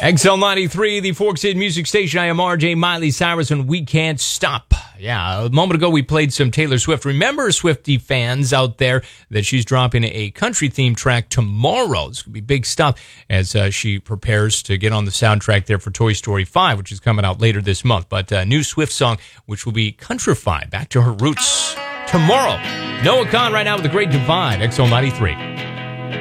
XL93, the Fork City Music Station. I am RJ Miley Cyrus, and we can't stop. Yeah, a moment ago we played some Taylor Swift. Remember, Swiftie fans out there, that she's dropping a country-themed track tomorrow. It's going to be big stuff as she prepares to get on the soundtrack there for Toy Story 5, which is coming out later this month. But a new Swift song, which will be countrified back to her roots tomorrow. Noah Khan right now with The Great Divide, XL93.